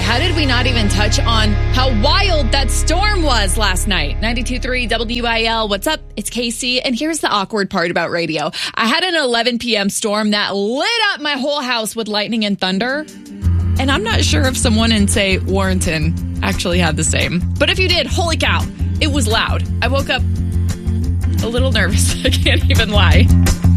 How did we not even touch on how wild that storm was last night? 92.3 WIL. What's up? It's Casey. And here's the awkward part about radio. I had an 11 p.m. storm that lit up my whole house with lightning and thunder. And I'm not sure if someone in, say, Warrenton actually had the same. But if you did, holy cow, it was loud. I woke up a little nervous. I can't even lie.